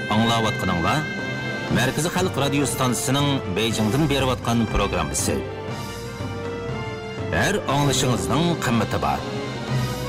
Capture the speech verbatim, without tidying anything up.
Аңлаватқаныңла Merkezi Halk Radyo Stansiyasının Beijing'den beriyotgan programmasi. Her anglışınızның kıymeti var.